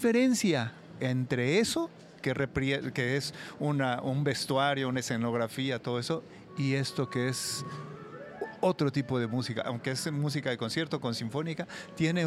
diferencia entre eso, que es un vestuario, una escenografía, todo eso, y esto que es otro tipo de música, aunque es música de concierto con sinfónica, tiene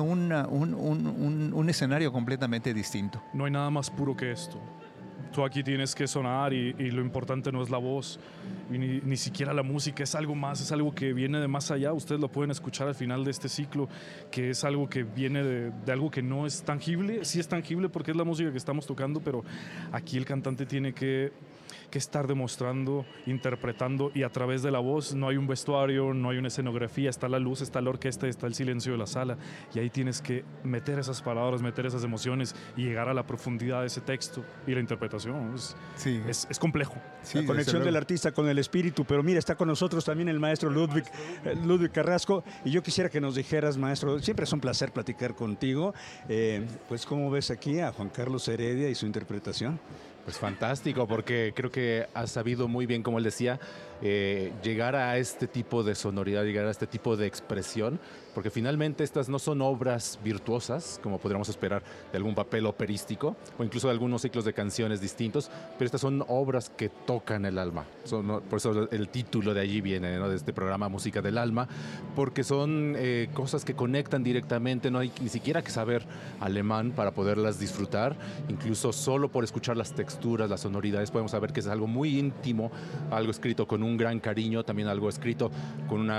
un escenario completamente distinto. No hay nada más puro que esto. Tú aquí tienes que sonar y lo importante no es la voz y ni siquiera la música, es algo más, es algo que viene de más allá. Ustedes lo pueden escuchar al final de este ciclo, que es algo que viene de algo que no es tangible. Sí es tangible porque es la música que estamos tocando, pero aquí el cantante tiene que estar demostrando, interpretando, y a través de la voz no hay un vestuario, no hay una escenografía, está la luz, está la orquesta, está el silencio de la sala, y ahí tienes que meter esas palabras, meter esas emociones y llegar a la profundidad de ese texto y la interpretación. Es complejo. Sí, la conexión del artista con el espíritu, pero mira, está con nosotros también el maestro Ludwig Carrasco, y yo quisiera que nos dijeras, maestro, siempre es un placer platicar contigo, pues ¿cómo ves aquí a Juan Carlos Heredia y su interpretación? Pues fantástico, porque creo que has sabido muy bien, como él decía, llegar a este tipo de sonoridad, llegar a este tipo de expresión, porque finalmente estas no son obras virtuosas, como podríamos esperar de algún papel operístico, o incluso de algunos ciclos de canciones distintos, pero estas son obras que tocan el alma. Por eso el título de allí viene, ¿no?, de este programa Música del Alma, porque son cosas que conectan directamente, no hay ni siquiera que saber alemán para poderlas disfrutar, incluso solo por escuchar las texturas, las sonoridades, podemos saber que es algo muy íntimo, algo escrito con un gran cariño, también algo escrito con un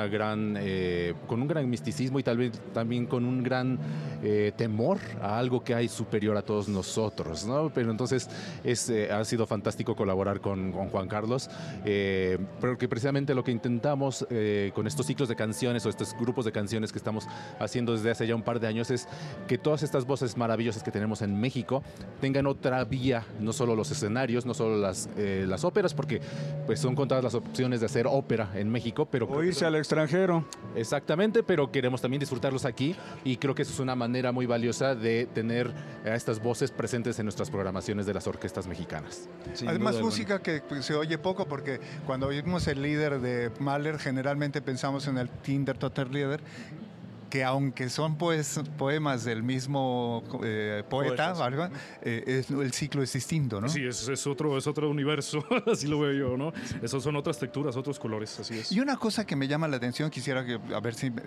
gran misticismo y tal vez también con un gran temor a algo que hay superior a todos nosotros, ¿no? Pero entonces ha sido fantástico colaborar con Juan Carlos, porque precisamente lo que intentamos con estos ciclos de canciones o estos grupos de canciones que estamos haciendo desde hace ya un par de años es que todas estas voces maravillosas que tenemos en México tengan otra vía, no solo los escenarios, no solo las óperas, porque pues son contadas las opciones de hacer ópera en México, pero o irse al extranjero. Exactamente, pero queremos también disfrutarlos aquí, y creo que eso es una manera muy valiosa de tener a estas voces presentes en nuestras programaciones de las orquestas mexicanas. Además, música que se oye poco, porque cuando oímos el líder de Mahler, generalmente pensamos en el Tinder Toter Lieder, que aunque son poemas del mismo poeta, ¿verdad? El ciclo es distinto, ¿no? Sí, es otro universo, así lo veo yo, ¿no? Esos son otras texturas, otros colores, así es. Y una cosa que me llama la atención, quisiera a ver si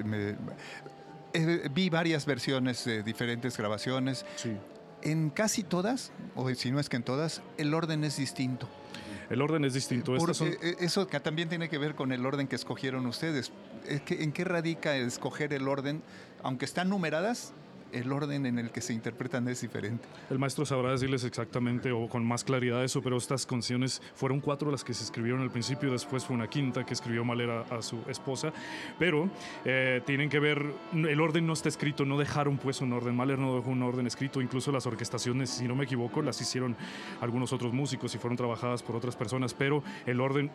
vi varias versiones de diferentes grabaciones. Sí. En casi todas, o si no es que en todas, el orden es distinto. El orden es distinto. Eso que también tiene que ver con el orden que escogieron ustedes. ¿En qué radica escoger el orden? Aunque están numeradas, el orden en el que se interpretan es diferente. El maestro sabrá decirles exactamente o con más claridad eso, pero estas canciones fueron 4 las que se escribieron al principio, después fue una quinta que escribió Mahler a su esposa, pero tienen que ver, el orden no está escrito, no dejaron pues un orden, Mahler no dejó un orden escrito, incluso las orquestaciones, si no me equivoco, las hicieron algunos otros músicos y fueron trabajadas por otras personas, pero el orden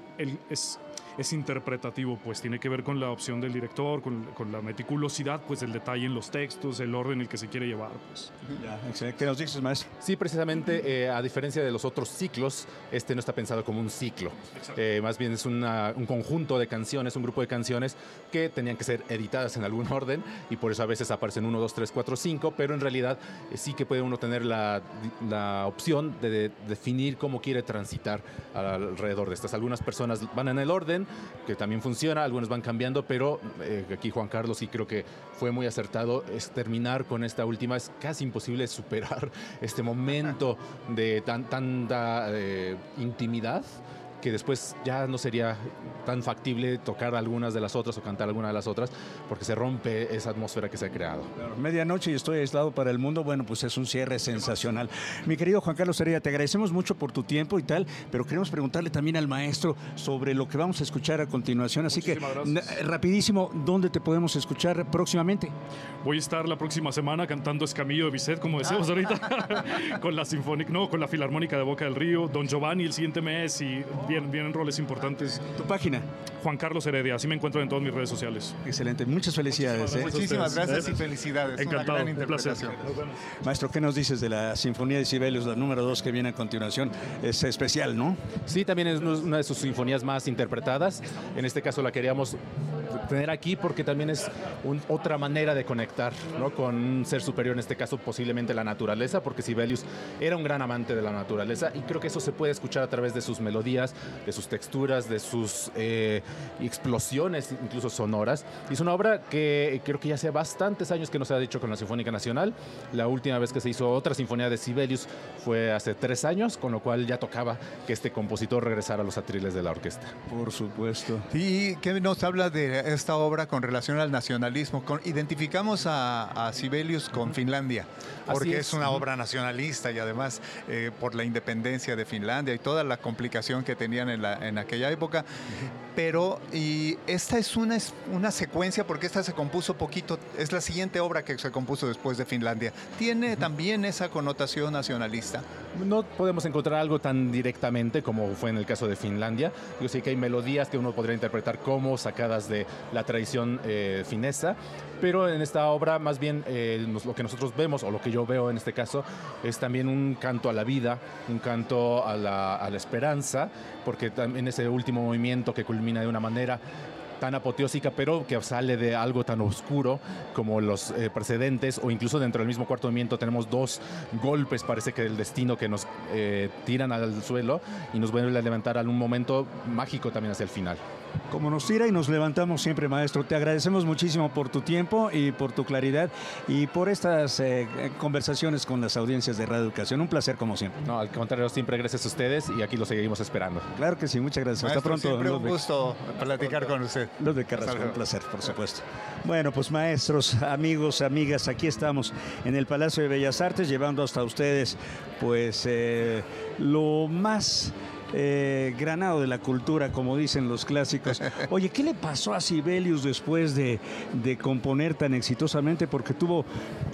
es interpretativo, pues tiene que ver con la opción del director, con la meticulosidad, pues el detalle en los textos, el orden en el que se quiere llevar, pues. Ya, excelente. ¿Qué nos dices, maestro? Sí, precisamente, a diferencia de los otros ciclos, este no está pensado como un ciclo. Más bien es un conjunto de canciones, un grupo de canciones que tenían que ser editadas en algún orden, y por eso a veces aparecen 1, 2, 3, 4, 5, pero en realidad sí que puede uno tener la opción de definir cómo quiere transitar alrededor de estas. Algunas personas van en el orden, que también funciona, algunos van cambiando, pero aquí Juan Carlos sí creo que fue muy acertado. Es terminar con esta última, es casi imposible superar este momento de tanta intimidad, que después ya no sería tan factible tocar algunas de las otras o cantar alguna de las otras, porque se rompe esa atmósfera que se ha creado. Claro, medianoche y estoy aislado para el mundo, bueno, pues es un cierre sensacional. Mi querido Juan Carlos Heredia, te agradecemos mucho por tu tiempo y tal, pero queremos preguntarle también al maestro sobre lo que vamos a escuchar a continuación, así que rapidísimo, ¿dónde te podemos escuchar próximamente? Voy a estar la próxima semana cantando Escamillo de Bizet, como decíamos ahorita, con la Filarmónica de Boca del Río, Don Giovanni el siguiente mes, y vienen roles importantes. ¿Tu página? Juan Carlos Heredia, así me encuentro en todas mis redes sociales. Excelente, muchas felicidades. Muchísimas gracias y felicidades. Encantado, una gran interpretación. Maestro, ¿qué nos dices de la Sinfonía de Sibelius, la número 2 que viene a continuación? Es especial, ¿no? Sí, también es una de sus sinfonías más interpretadas. En este caso la queríamos tener aquí porque también es otra manera de conectar, ¿no? Con un ser superior, en este caso posiblemente la naturaleza, porque Sibelius era un gran amante de la naturaleza y creo que eso se puede escuchar a través de sus melodías, de sus texturas, de sus explosiones incluso sonoras. Y es una obra que creo que ya hace bastantes años que no se ha hecho con la Sinfónica Nacional. La última vez que se hizo otra sinfonía de Sibelius fue hace 3 años, con lo cual ya tocaba que este compositor regresara a los atriles de la orquesta. Por supuesto. ¿Y qué nos habla de esta obra con relación al nacionalismo? Identificamos a Sibelius con Finlandia, porque es una obra nacionalista y además por la independencia de Finlandia y toda la complicación que tenían en aquella época. Pero, y esta es una secuencia, porque esta se compuso poquito, es la siguiente obra que se compuso después de Finlandia. ¿Tiene también esa connotación nacionalista? No podemos encontrar algo tan directamente como fue en el caso de Finlandia. Yo sé que hay melodías que uno podría interpretar como sacadas de la tradición finesa, pero en esta obra más bien lo que nosotros vemos, o lo que yo veo en este caso, es también un canto a la vida, un canto a la esperanza, porque también ese último movimiento que culmina de una manera tan apoteósica, pero que sale de algo tan oscuro como los precedentes, o incluso dentro del mismo cuarto movimiento tenemos 2 golpes, parece que del destino, que nos tiran al suelo y nos vuelven a levantar a un momento mágico también hacia el final. Como nos tira y nos levantamos siempre, maestro. Te agradecemos muchísimo por tu tiempo y por tu claridad y por estas conversaciones con las audiencias de Radio Educación. Un placer como siempre. No, al contrario, siempre gracias a ustedes y aquí lo seguimos esperando. Claro que sí, muchas gracias. Maestro, hasta pronto. Siempre un gusto platicar con usted. Ludwig Carrasco, un placer, por supuesto. Bueno, pues maestros, amigos, amigas, aquí estamos en el Palacio de Bellas Artes llevando hasta ustedes pues lo más granado de la cultura, como dicen los clásicos. Oye, ¿qué le pasó a Sibelius después de componer tan exitosamente? Porque tuvo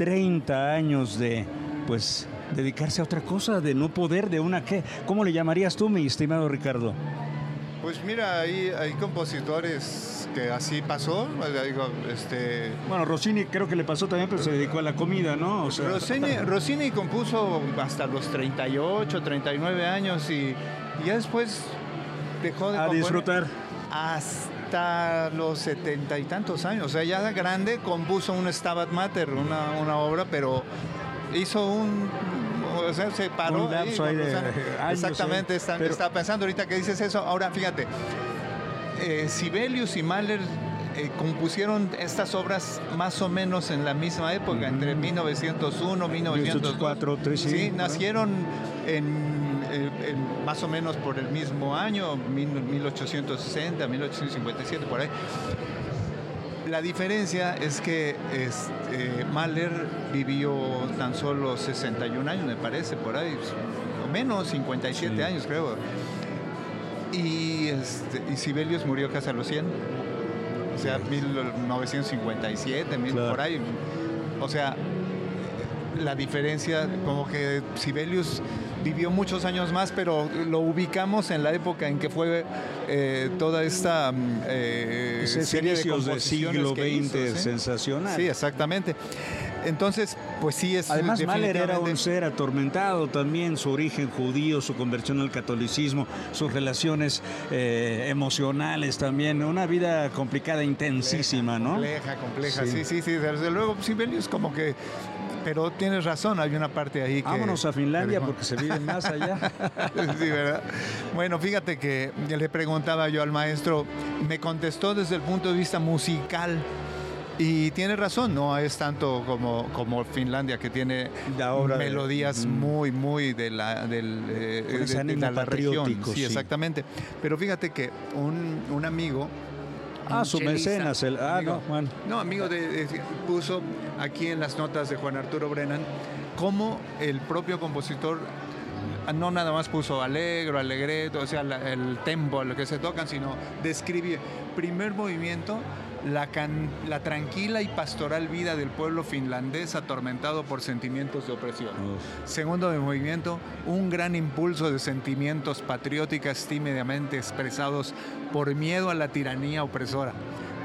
30 años de, pues, dedicarse a otra cosa, de no poder, de una qué. ¿Cómo le llamarías tú, mi estimado Ricardo? Pues mira, hay compositores que así pasó. Digo, Bueno, Rossini creo que le pasó también, pero se dedicó a la comida, ¿no? O sea... Rossini compuso hasta los 38, 39 años y ya después dejó de a componer disfrutar. Hasta los 70 y tantos años. O sea, ya grande compuso un Stabat Mater, una obra, pero hizo o sea, se paró. Un lapso ahí de años, exactamente, estaba pensando ahorita que dices eso. Ahora, fíjate, Sibelius y Mahler compusieron estas obras más o menos en la misma época, entre 1901 y 1904. Sí, nacieron más o menos por el mismo año, 1860, 1857, por ahí. La diferencia es que Mahler vivió tan solo 61 años, me parece, por ahí, o menos, 57 años, creo. Y Sibelius murió casi a los 100, o sea, 1957, claro. Por ahí. O sea, la diferencia, como que Sibelius vivió muchos años más, pero lo ubicamos en la época en que fue toda esta serie de composiciones del siglo XX, hizo, ¿sí? Sensacional. Sí, exactamente. Entonces, pues sí es. Además, Mahler era un ser atormentado también, su origen judío, su conversión al catolicismo, sus relaciones emocionales también, una vida complicada, intensísima, ¿no? Compleja, sí, desde luego, Sibelius como que. Pero tienes razón, hay una parte ahí que... Vámonos a Finlandia porque se vive más allá. Sí, ¿verdad? Bueno, fíjate que le preguntaba yo al maestro, me contestó desde el punto de vista musical. Y tiene razón, no es tanto como Finlandia, que tiene melodías muy de la región. Sí, exactamente. Pero fíjate que un amigo... su mecenas. Amigo puso aquí en las notas de Juan Arturo Brennan cómo el propio compositor no nada más puso alegro, alegreto, o sea, el tempo, lo que se tocan, sino describe primer movimiento, la tranquila y pastoral vida del pueblo finlandés atormentado por sentimientos de opresión. Segundo movimiento, un gran impulso de sentimientos patrióticas tímidamente expresados por miedo a la tiranía opresora.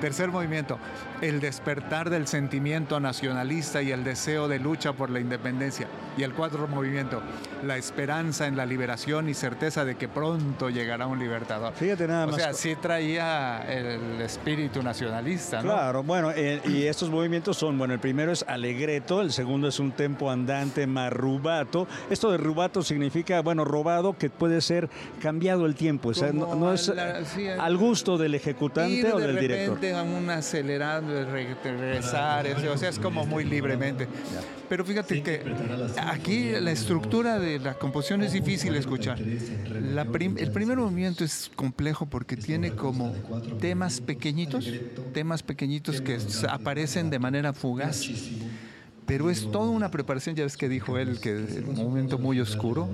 Tercer movimiento, el despertar del sentimiento nacionalista y el deseo de lucha por la independencia. Y el cuarto movimiento, la esperanza en la liberación y certeza de que pronto llegará un libertador. Fíjate nada más. O sea, sí traía el espíritu nacionalista, ¿no? Claro, bueno, y estos movimientos son, bueno, el primero es allegretto, el segundo es un tempo andante más rubato. Esto de rubato significa, bueno, robado, que puede ser cambiado el tiempo, o sea, no es al gusto del ejecutante o del director. De repente a un acelerado, regresar, o sea, es como muy libremente. Pero fíjate que aquí la estructura de la composición es difícil escuchar. El primer movimiento es complejo porque tiene como temas pequeñitos que aparecen de manera fugaz. Pero es toda una preparación, ya ves que dijo él, que es un momento muy oscuro.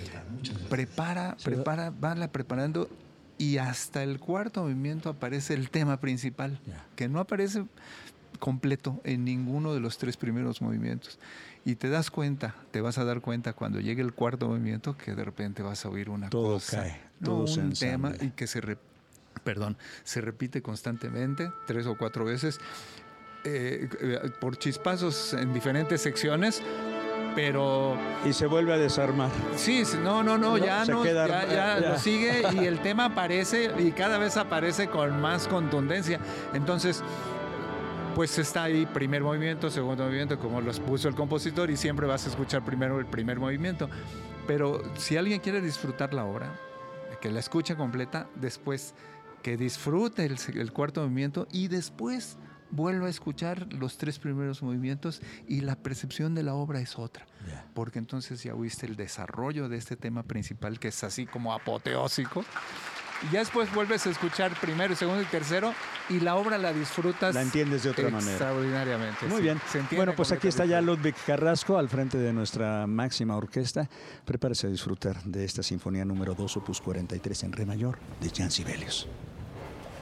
Va preparando y hasta el cuarto movimiento aparece el tema principal, que no aparece completo en ninguno de los tres primeros movimientos. Y te vas a dar cuenta cuando llegue el cuarto movimiento que de repente vas a oír una todo cosa, cae, todo un tema y que se repite constantemente 3 o 4 veces por chispazos en diferentes secciones. Pero... Y se vuelve a desarmar. Sí, ya lo sigue y el tema aparece y cada vez aparece con más contundencia. Entonces, pues está ahí primer movimiento, segundo movimiento, como los puso el compositor, y siempre vas a escuchar primero el primer movimiento. Pero si alguien quiere disfrutar la obra, que la escuche completa, después que disfrute el cuarto movimiento y después vuelvo a escuchar los tres primeros movimientos y la percepción de la obra es otra. Porque entonces ya oíste el desarrollo de este tema principal que es así como apoteósico. Y ya después vuelves a escuchar primero, segundo y tercero y la obra la disfrutas. La entiendes de otra manera. Extraordinariamente. Muy bien. Bueno, pues aquí está ya Ludwig Carrasco al frente de nuestra máxima orquesta. Prepárese a disfrutar de esta sinfonía número 2, opus 43 en re mayor de Jean Sibelius.